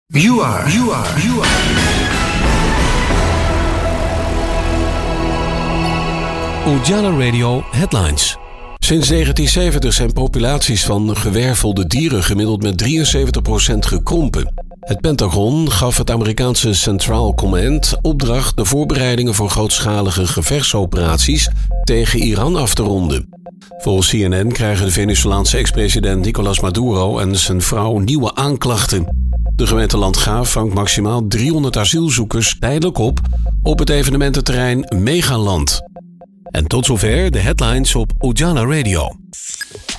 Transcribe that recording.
You are. Ujala Radio Headlines. Sinds 1970 zijn populaties van gewervelde dieren gemiddeld met 73% gekrompen. Het Pentagon gaf het Amerikaanse Central Command opdracht de voorbereidingen voor grootschalige gevechtsoperaties tegen Iran af te ronden. Volgens CNN krijgen de Venezolaanse ex-president Nicolás Maduro en zijn vrouw nieuwe aanklachten. De gemeente Landgraaf vangt maximaal 300 asielzoekers tijdelijk op het evenemententerrein Megaland. En tot zover de headlines op Ujala Radio.